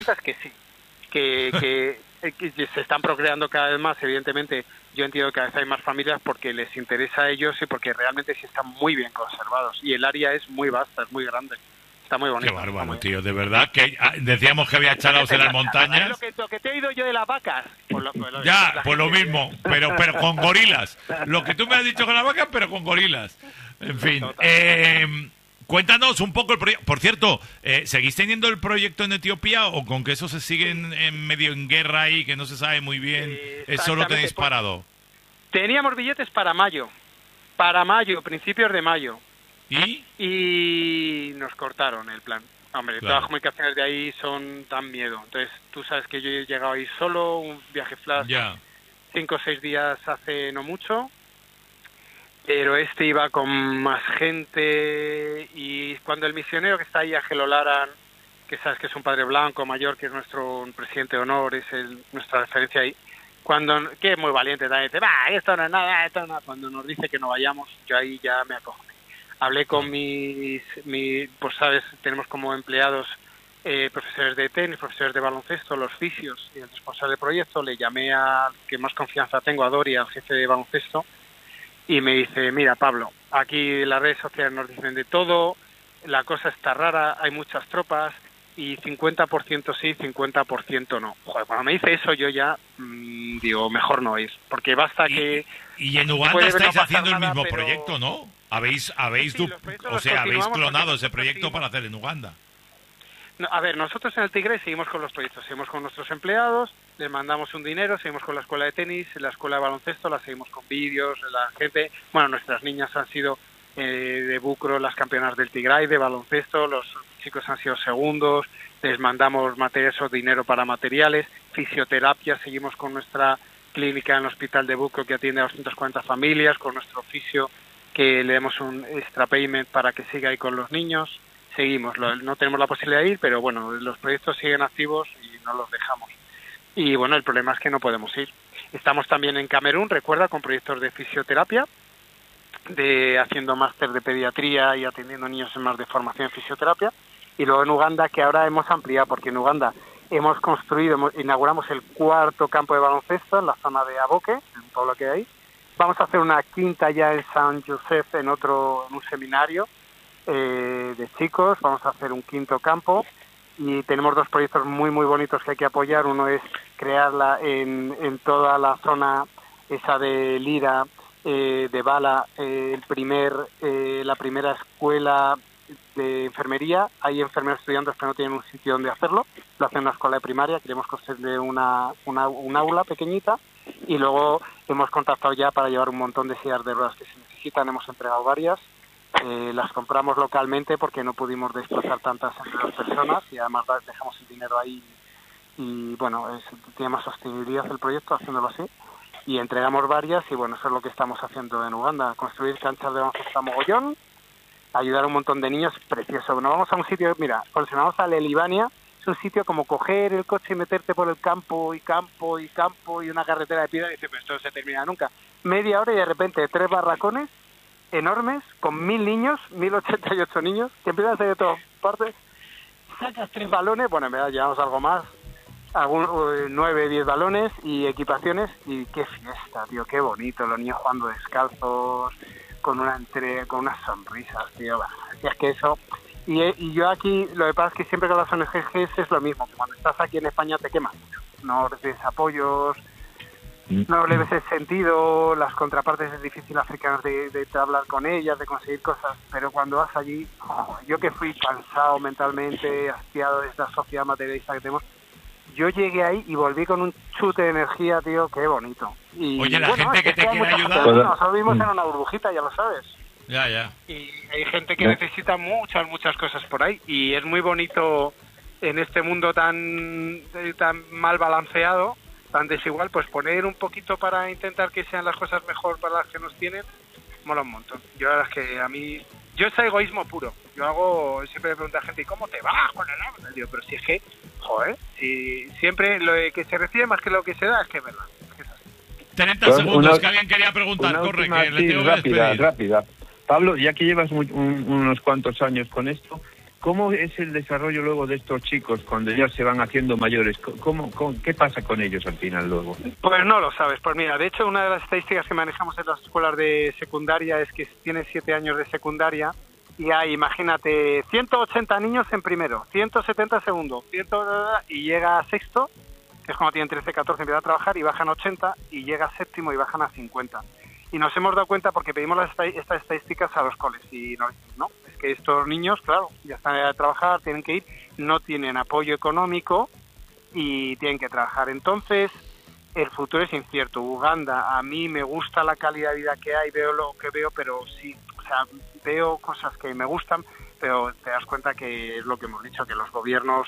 es que sí, que se están procreando cada vez más, evidentemente. Yo entiendo que cada vez hay más familias porque les interesa a ellos y porque realmente sí están muy bien conservados. Y el área es muy vasta, es muy grande. Está muy bonito. Qué bárbaro, tío, de verdad que decíamos que había chalaos en las montañas. Lo que te he oído yo de las vacas. Pues lo mismo, pero con gorilas. Lo que tú me has dicho con las vacas, pero con gorilas. En fin, cuéntanos un poco el proyecto. Por cierto, ¿seguís teniendo el proyecto en Etiopía o con que eso se sigue en medio en guerra ahí, que no se sabe muy bien? ¿Eso lo tenéis parado? Teníamos billetes para mayo, principios de mayo. ¿Y? Nos cortaron el plan. Hombre, claro. Todas las comunicaciones de ahí son tan miedo. Entonces, tú sabes que yo he llegado ahí solo, un viaje flash, 5 o 6 días hace no mucho, pero iba con más gente, y cuando el misionero que está ahí, Ángelo Laran, que sabes que es un padre blanco mayor, que es nuestro presidente de honor, es nuestra referencia ahí, que es muy valiente también, dice, esto no es nada, cuando nos dice que no vayamos, yo ahí ya me acojo. Hablé con pues sabes, tenemos como empleados profesores de tenis, profesores de baloncesto, los fisios y el responsable del proyecto. Le llamé al que más confianza tengo, a Dori, al jefe de baloncesto, y me dice, mira Pablo, aquí las redes sociales nos dicen de todo, la cosa está rara, hay muchas tropas y 50% sí, 50% no. Joder, cuando me dice eso yo ya digo, mejor no ir, porque basta que... Y en Uganda estáis haciendo el mismo proyecto, ¿no? Habéis clonado ese proyecto para hacer en Uganda. No, a ver, nosotros en el Tigre seguimos con los proyectos, seguimos con nuestros empleados, les mandamos un dinero, seguimos con la escuela de tenis, la escuela de baloncesto, la seguimos con vídeos, la gente, bueno, nuestras niñas han sido de bucro las campeonas del Tigray de baloncesto, los chicos han sido segundos, les mandamos materiales o dinero para materiales, fisioterapia, seguimos con nuestra clínica en el hospital de bucro que atiende a 240 familias, con nuestro fisio que le demos un extra payment para que siga ahí con los niños. Seguimos, no tenemos la posibilidad de ir, pero bueno, los proyectos siguen activos y no los dejamos. Y bueno, el problema es que no podemos ir. Estamos también en Camerún, recuerda, con proyectos de fisioterapia, haciendo máster de pediatría y atendiendo niños en más de formación en fisioterapia. Y luego en Uganda, que ahora hemos ampliado, porque en Uganda inauguramos el 4º campo de baloncesto en la zona de Aboke, en todo lo que hay. Vamos a hacer una quinta ya en San Joseph, en un seminario de chicos. Vamos a hacer un 5º campo y tenemos 2 proyectos muy muy bonitos que hay que apoyar. Uno es crearla en toda la zona esa de Lira, de Bala, la primera escuela de enfermería. Hay enfermeros estudiantes que no tienen un sitio donde hacerlo, lo hacen en una escuela de primaria. Queremos construirle un aula pequeñita. Y luego hemos contactado ya para llevar un montón de sillas de ruedas que se necesitan, hemos entregado varias, las compramos localmente porque no pudimos desplazar tantas entre las personas y además dejamos el dinero ahí y bueno, tiene más sostenibilidad el proyecto haciéndolo así y entregamos varias y bueno, eso es lo que estamos haciendo en Uganda, construir canchas de baloncesto a mogollón, ayudar a un montón de niños, precioso. Nos vamos a un sitio, mira, cuando nos vamos a Lelibania, es un sitio como coger el coche y meterte por el campo y una carretera de piedra y dices, pues esto no se termina nunca. Media hora y de repente 3 barracones enormes con 1000 niños, 1088 niños, que empiezan a salir de todas partes, sacas 3 balones, bueno, en verdad llevamos algo más, 9, 10 balones y equipaciones y qué fiesta, tío, qué bonito, los niños jugando descalzos, con unas sonrisas, tío, y es que eso... Y yo aquí, lo que pasa es que siempre con las ONGs es lo mismo, que cuando estás aquí en España te quemas mucho, no recibes apoyos, no le ves el sentido, las contrapartes es difícil africanas de hablar con ellas, de conseguir cosas, pero cuando vas allí, yo que fui cansado mentalmente, hastiado de esta sociedad materialista que tenemos, yo llegué ahí y volví con un chute de energía, tío, qué bonito. Y, oye, la gente que te quiere ayudar... Nosotros vivimos en una burbujita, ya lo sabes. Ya. Y hay gente que necesita muchas cosas por ahí y es muy bonito en este mundo tan mal balanceado, tan desigual, pues poner un poquito para intentar que sean las cosas mejor para las que nos tienen, mola un montón. Yo la verdad es que a mí, yo es egoísmo puro. Yo siempre le pregunto a la gente, ¿y cómo te va con el hambre? Digo, pero si es que, joder, si siempre lo que se recibe más que lo que se da, es que es verdad. Es que es así. 30 segundos, que alguien quería preguntar, corre, que le tengo que despedir. Rápida. Pablo, ya que llevas unos cuantos años con esto, ¿Cómo es el desarrollo luego de estos chicos cuando ya se van haciendo mayores? ¿Qué pasa con ellos al final luego? Pues no lo sabes. Pues mira, de hecho, una de las estadísticas que manejamos en las escuelas de secundaria es que tiene 7 años de secundaria y hay, imagínate, 180 niños en primero, 170 en segundo, y llega a sexto, que es cuando tienen 13, 14, empiezan a trabajar y bajan 80, y llega a séptimo y bajan a 50. Y nos hemos dado cuenta porque pedimos estas estadísticas a los coles y nos dicen, no, es que estos niños, claro, ya están a trabajar, tienen que ir, no tienen apoyo económico y tienen que trabajar. Entonces, el futuro es incierto. Uganda, a mí me gusta la calidad de vida que hay, veo lo que veo, pero sí, o sea, veo cosas que me gustan, pero te das cuenta que es lo que hemos dicho, que los gobiernos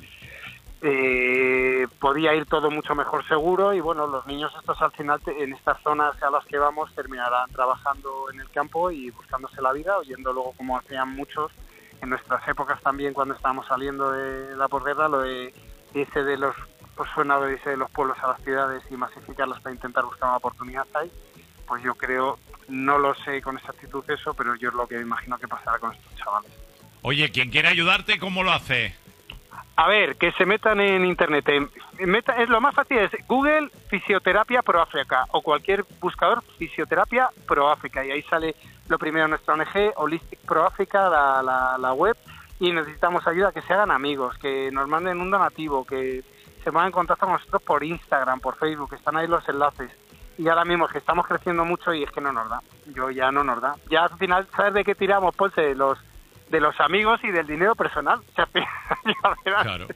podía ir todo mucho mejor seguro y bueno, los niños estos al final en estas zonas a las que vamos terminarán trabajando en el campo y buscándose la vida, oyendo luego como hacían muchos en nuestras épocas también cuando estábamos saliendo de la posguerra, lo de ese de los pues suena de irse de los pueblos a las ciudades y masificarlas para intentar buscar una oportunidad ahí, pues yo creo, no lo sé con exactitud eso, pero yo es lo que me imagino que pasará con estos chavales. Oye, quien quiera ayudarte, ¿cómo lo hace? A ver, que se metan en internet. Es lo más fácil, es Google Fisioterapia Pro África o cualquier buscador Fisioterapia Pro África y ahí sale lo primero nuestra ONG, Holistic Pro África, la web, y necesitamos ayuda, que se hagan amigos, que nos manden un donativo, que se pongan en contacto con nosotros por Instagram, por Facebook, están ahí los enlaces. Y ahora mismo es que estamos creciendo mucho y es que no nos da. Ya no nos da. Ya al final, ¿sabes de qué tiramos, Ponce? De los amigos y del dinero personal. O sea, claro.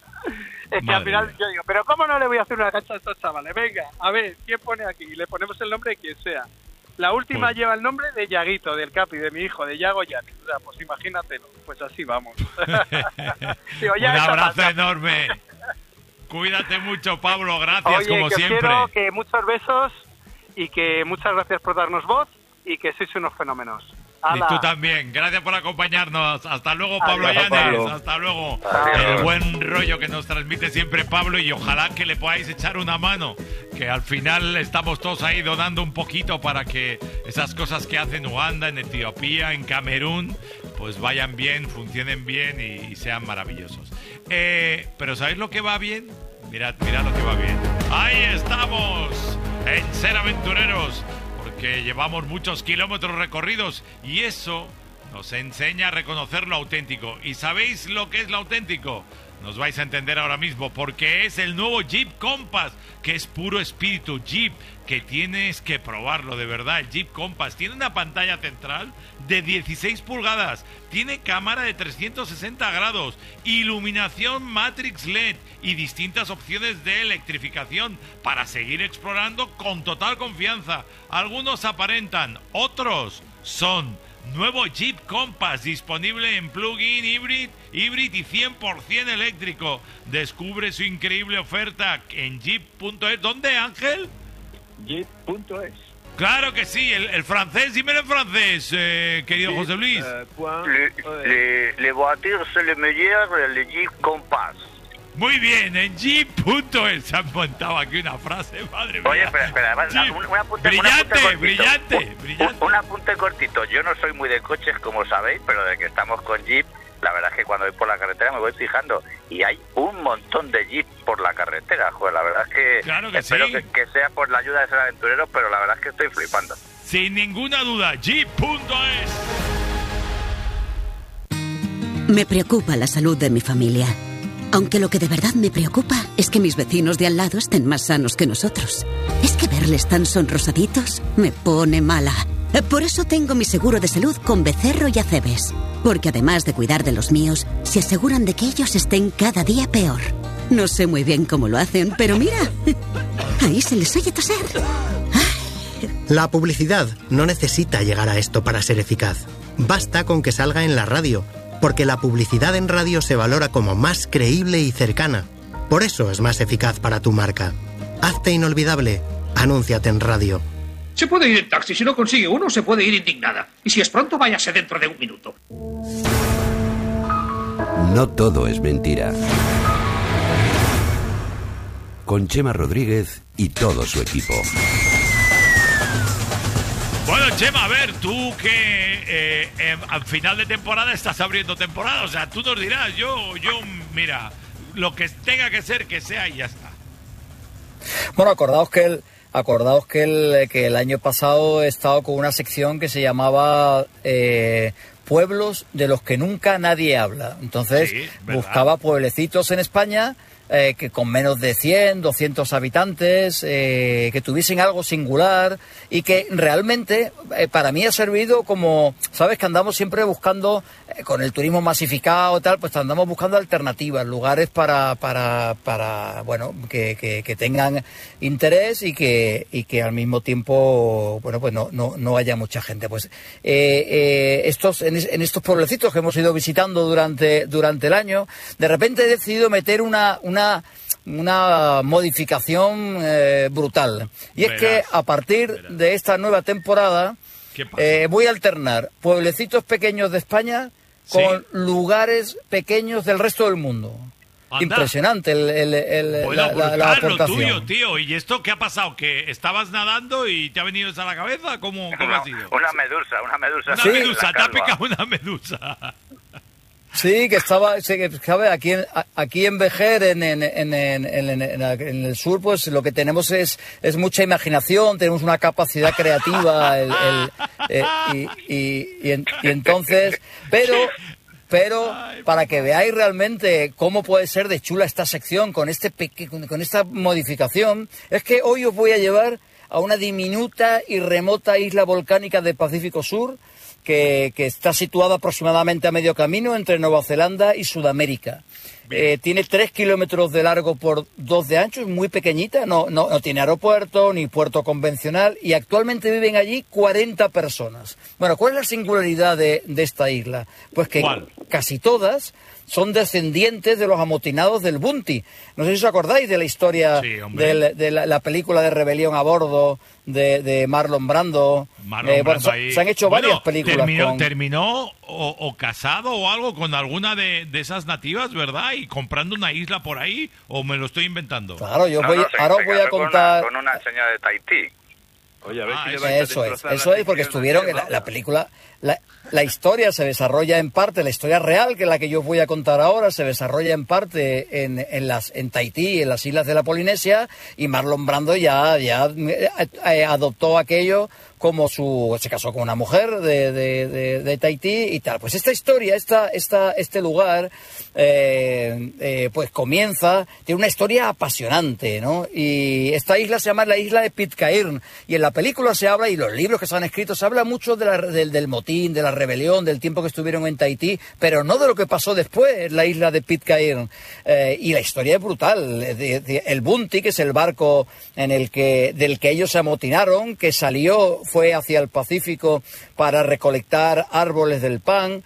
Es que al final yo digo, pero ¿cómo no le voy a hacer una cancha a estos chavales? Venga, a ver, ¿quién pone aquí? Y le ponemos el nombre de quien sea. La última pues lleva el nombre de Yaguito, del Capi, de mi hijo, de Yago Yanis. O sea, pues imagínatelo. Pues así vamos. Digo, un abrazo enorme. Cuídate mucho, Pablo. Gracias, oye, como que siempre. Quiero que muchos besos y que muchas gracias por darnos voz y que sois unos fenómenos. Y tú también. Gracias por acompañarnos. Hasta luego, Pablo Llanes. Hasta luego. El buen rollo que nos transmite siempre Pablo y ojalá que le podáis echar una mano, que al final estamos todos ahí donando un poquito para que esas cosas que hacen en Uganda, en Etiopía, en Camerún, pues vayan bien, funcionen bien y sean maravillosos. Pero ¿sabéis lo que va bien? Mirad lo que va bien. ¡Ahí estamos! En Ser Aventureros. Que llevamos muchos kilómetros recorridos y eso nos enseña a reconocer lo auténtico. ¿Y sabéis lo que es lo auténtico? Nos vais a entender ahora mismo, porque es el nuevo Jeep Compass, que es puro espíritu Jeep, que tienes que probarlo de verdad. El Jeep Compass tiene una pantalla central de 16 pulgadas, tiene cámara de 360 grados, iluminación Matrix LED y distintas opciones de electrificación para seguir explorando con total confianza. Algunos aparentan, otros son. Nuevo Jeep Compass, disponible en plug-in híbrido y 100% eléctrico. Descubre su increíble oferta en jeep.es. ¿Dónde, Ángel? Jeep.es. Claro que sí, el francés, dímelo en francés, querido José Luis. Le voiture, c'est le meilleur, le Jeep Compass. Muy bien, en Jeep.es se han montado aquí una frase, madre mía. Oye, espera, un apunte, brillante. Un apunte cortito. Yo no soy muy de coches, como sabéis, pero de que estamos con Jeep, la verdad es que cuando voy por la carretera me voy fijando y hay un montón de Jeep por la carretera. Joder, la verdad es que, claro que espero sí. que sea por la ayuda de Ser Aventureros, pero la verdad es que estoy flipando. Sin ninguna duda, Jeep.es. Me preocupa la salud de mi familia. Aunque lo que de verdad me preocupa es que mis vecinos de al lado estén más sanos que nosotros. Es que verles tan sonrosaditos me pone mala. Por eso tengo mi seguro de salud con Becerro y Acebes. Porque además de cuidar de los míos, se aseguran de que ellos estén cada día peor. No sé muy bien cómo lo hacen, pero mira, ahí se les oye toser. La publicidad no necesita llegar a esto para ser eficaz. Basta con que salga en la radio, porque la publicidad en radio se valora como más creíble y cercana. Por eso es más eficaz para tu marca. Hazte inolvidable. Anúnciate en radio. Se puede ir en taxi. Si no consigue uno, se puede ir indignada. Y si es pronto, váyase dentro de un minuto. No todo es mentira. Con Chema Rodríguez y todo su equipo. Bueno, Chema, a ver, tú que al final de temporada estás abriendo temporada, o sea, tú nos dirás, yo, mira, lo que tenga que ser, que sea y ya está. Bueno, acordaos que el año pasado he estado con una sección que se llamaba Pueblos de los que nunca nadie habla. Entonces, sí, buscaba pueblecitos en España que con menos de 100, 200 habitantes, que tuviesen algo singular y que realmente para mí ha servido como, sabes que andamos siempre buscando, con el turismo masificado y tal, pues andamos buscando alternativas, lugares para bueno, que tengan interés y que al mismo tiempo, bueno, pues no haya mucha gente. Pues en estos pueblecitos que hemos ido visitando durante el año, de repente he decidido meter una modificación brutal. Y es que a partir de esta nueva temporada voy a alternar pueblecitos pequeños de España con lugares pequeños del resto del mundo. Anda. Impresionante la aportación. Lo tuyo, tío. ¿Y esto qué ha pasado? ¿Que estabas nadando y te ha venido eso a la cabeza? ¿Cómo ha sido? Una medusa. Una medusa, te ha picado una medusa. Sí, que estaba aquí en Vejer, en el sur, pues lo que tenemos es mucha imaginación, tenemos una capacidad creativa, y entonces, pero para que veáis realmente cómo puede ser de chula esta sección con esta modificación, es que hoy os voy a llevar a una diminuta y remota isla volcánica del Pacífico Sur, que está situada aproximadamente a medio camino entre Nueva Zelanda y Sudamérica. Tiene 3 kilómetros de largo por 2 de ancho, es muy pequeñita, no tiene aeropuerto ni puerto convencional y actualmente viven allí 40 personas. Bueno, ¿cuál es la singularidad de esta isla? Pues que casi todas son descendientes de los amotinados del Bounty. No sé si os acordáis de la historia de la película de Rebelión a Bordo de Marlon Brando. Se han hecho varias películas. Terminó o casado o algo con alguna de esas nativas, ¿verdad? Y comprando una isla por ahí, ¿o me lo estoy inventando? Claro, ahora os voy a contar... Con una señora de Tahití. Oye, a ver si le vais a eso es, porque estuvieron en la película... La historia se desarrolla en parte, la historia real, que es la que yo os voy a contar ahora, se desarrolla en parte en Tahití, en las islas de la Polinesia, y Marlon Brando ya adoptó aquello como se casó con una mujer de Tahití y tal. Pues esta historia, este lugar, pues comienza, tiene una historia apasionante, ¿no? Y esta isla se llama la isla de Pitcairn, y en la película se habla, y los libros que se han escrito, se habla mucho del motín, de la rebelión, del tiempo que estuvieron en Tahití, pero no de lo que pasó después en la isla de Pitcairn. Y la historia es brutal. El Bounty, que es el barco del que ellos se amotinaron, que fue hacia el Pacífico para recolectar árboles del pan,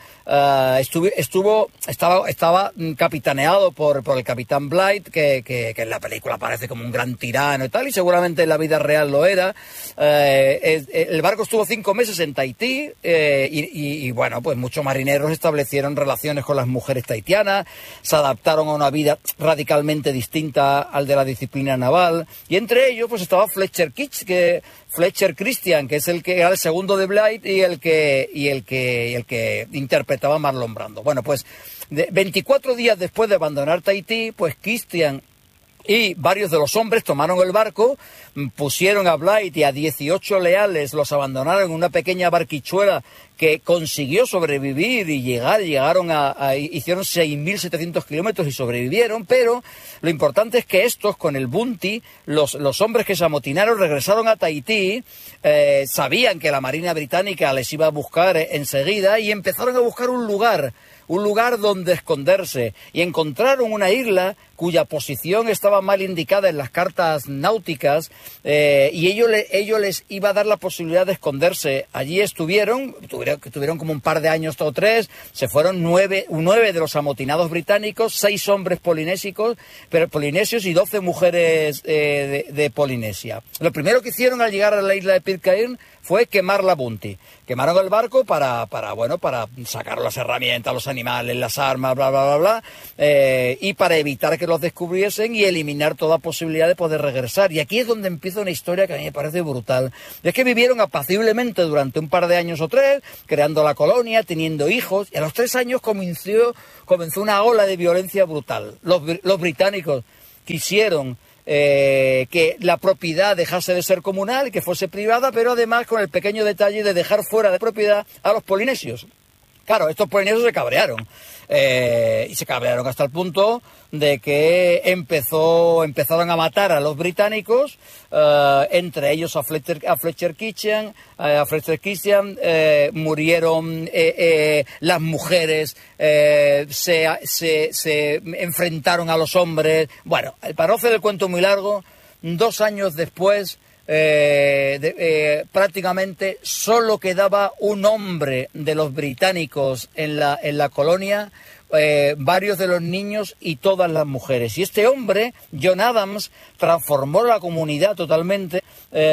estaba capitaneado por el capitán Bligh, que en la película parece como un gran tirano y tal, y seguramente en la vida real lo era. El barco estuvo 5 meses en Tahití, y bueno, pues muchos marineros establecieron relaciones con las mujeres tahitianas, se adaptaron a una vida radicalmente distinta al de la disciplina naval, y entre ellos pues estaba Fletcher Christian, que es el que era el segundo de Bligh y el que interpretaba a Marlon Brando. Bueno, pues 24 días después de abandonar Tahití, pues Christian y varios de los hombres tomaron el barco, pusieron a Bligh y a 18 leales, los abandonaron en una pequeña barquichuela que consiguió sobrevivir y hicieron 6.700 kilómetros y sobrevivieron, pero lo importante es que estos, con el Bounty, los hombres que se amotinaron regresaron a Tahití, sabían que la Marina Británica les iba a buscar enseguida y empezaron a buscar un lugar donde esconderse, y encontraron una isla cuya posición estaba mal indicada en las cartas náuticas, y ello les iba a dar la posibilidad de esconderse. Allí tuvieron tuvieron como un par de años o 3, se fueron 9 de los amotinados británicos, 6 hombres polinesios y 12 mujeres de Polinesia. Lo primero que hicieron al llegar a la isla de Pitcairn fue quemar la Bounty. Quemaron el barco para sacar las herramientas, los animales, las armas, bla, bla, bla, bla, y para evitar que los descubriesen y eliminar toda posibilidad de poder regresar. Y aquí es donde empieza una historia que a mí me parece brutal. Es que vivieron apaciblemente durante un par de años o 3, creando la colonia, teniendo hijos, y a los 3 años comenzó una ola de violencia brutal. Los británicos quisieron que la propiedad dejase de ser comunal, que fuese privada, pero además con el pequeño detalle de dejar fuera de propiedad a los polinesios. Claro, estos polinesios se cabrearon, y se cabrearon hasta el punto de que empezaron a matar a los británicos, entre ellos a Fletcher Christian, murieron las mujeres, se enfrentaron a los hombres. Bueno, para no hacer el cuento muy largo, 2 años después, prácticamente solo quedaba un hombre de los británicos en la colonia, varios de los niños y todas las mujeres. Y este hombre, John Adams, transformó la comunidad totalmente,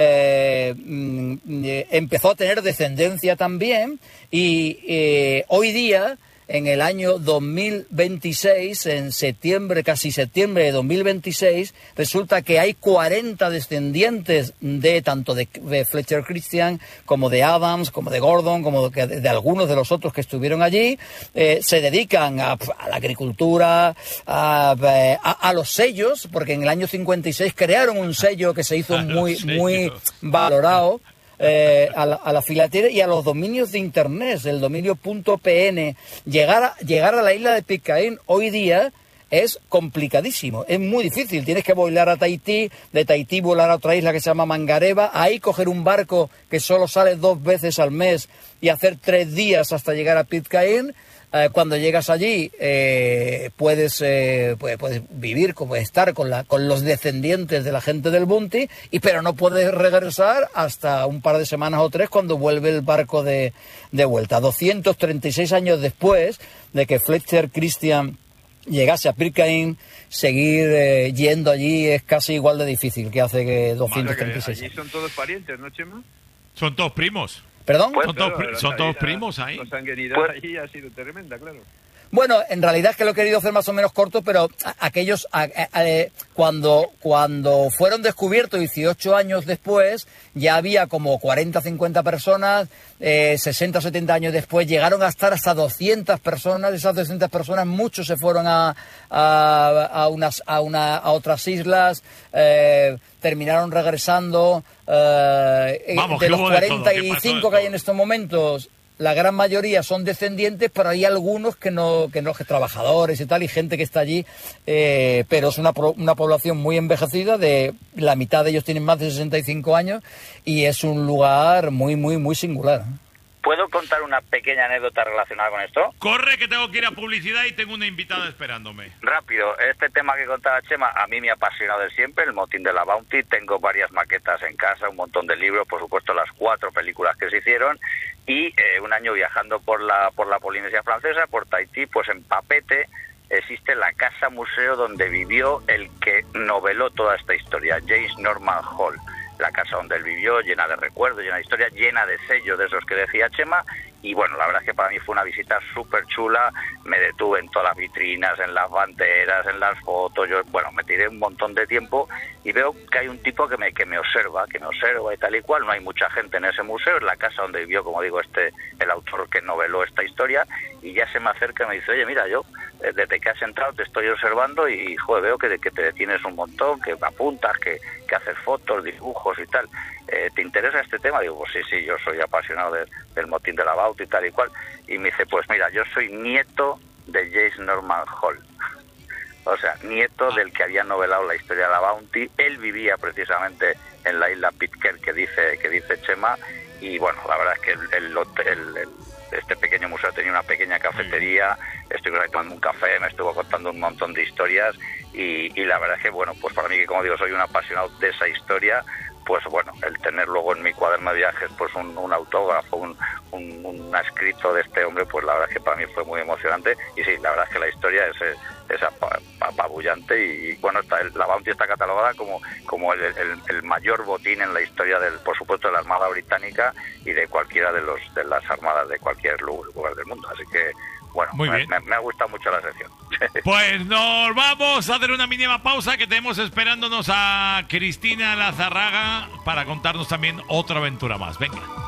empezó a tener descendencia también, y hoy día, en el año 2026, casi septiembre de 2026, resulta que hay 40 descendientes tanto de Fletcher Christian como de Adams, como de Gordon, como de algunos de los otros que estuvieron allí. Se dedican a la agricultura, a los sellos, porque en el año 56 crearon un sello que se hizo muy valorado. A la filatelia y a los dominios de internet, el dominio .pn. Llegar a la isla de Pitcairn hoy día es complicadísimo, es muy difícil. Tienes que volar a Tahití, de Tahití volar a otra isla que se llama Mangareva, ahí coger un barco que solo sale 2 veces al mes y hacer 3 días hasta llegar a Pitcairn. Cuando llegas allí puedes vivir, estar con los descendientes de la gente del Bounty, pero no puedes regresar hasta un par de semanas o 3 cuando vuelve el barco de vuelta. 236 años después de que Fletcher Christian llegase a Pitcairn, seguir yendo allí es casi igual de difícil que hace que 236 años. Allí son todos parientes, ¿no, Chema? Son todos primos. ¿Perdón? Son todos primos ahí. La sanguinidad allí ha sido tremenda, claro. Bueno, en realidad es que lo he querido hacer más o menos corto, pero aquellos, cuando fueron descubiertos 18 años después, ya había como 40, 50 personas, 60, 70 años después llegaron a estar hasta 200 personas. De esas 200 personas, muchos se fueron a otras islas, terminaron regresando. De los 45 que hay en estos momentos, la gran mayoría son descendientes, pero hay algunos que trabajadores y tal, y gente que está allí, pero es una población muy envejecida, la mitad de ellos tienen más de 65 años, y es un lugar muy, muy, muy singular. ¿Puedo contar una pequeña anécdota relacionada con esto? Corre, que tengo que ir a publicidad y tengo una invitada esperándome. Rápido, este tema que contaba Chema a mí me ha apasionado de siempre, el motín de la Bounty. Tengo varias maquetas en casa, un montón de libros, por supuesto las 4 películas que se hicieron, y un año viajando por la Polinesia francesa, por Tahití, pues en Papeete existe la casa museo donde vivió el que noveló toda esta historia, James Norman Hall. La casa donde él vivió, llena de recuerdos, llena de historia, llena de sellos de esos que decía Chema, y bueno, la verdad es que para mí fue una visita súper chula. Me detuve en todas las vitrinas, en las banderas, en las fotos, me tiré un montón de tiempo y veo que hay un tipo que me observa y tal y cual. No hay mucha gente en ese museo, es la casa donde vivió, como digo, el autor que noveló esta historia, y ya se me acerca y me dice: oye, mira, yo desde que has entrado te estoy observando y veo que te detienes un montón, que apuntas, que haces fotos, dibujos y tal. ¿Te interesa este tema? Digo, pues sí, yo soy apasionado del motín de la Bounty y tal y cual. Y me dice, pues mira, yo soy nieto de James Norman Hall. O sea, nieto del que había novelado la historia de la Bounty. Él vivía precisamente en la isla Pitcairn que dice Chema. Y bueno, la verdad es que este pequeño museo tenía una pequeña cafetería. Estoy tomando un café, me estuvo contando un montón de historias. Y la verdad es que, bueno, pues para mí, que como digo, soy un apasionado de esa historia, pues bueno, el tener luego en mi cuaderno de viajes pues un autógrafo, un escrito de este hombre, pues la verdad es que para mí fue muy emocionante. Y sí, la verdad es que la historia es apabullante y bueno, la Bounty está catalogada como el mayor botín en la historia por supuesto, de la Armada Británica y de cualquiera de las armadas de cualquier lugar del mundo. Así que bueno, me ha gustado mucho la sección. Pues nos vamos a hacer una mínima pausa, que tenemos esperándonos a Cristina Lazarraga para contarnos también otra aventura más. Venga.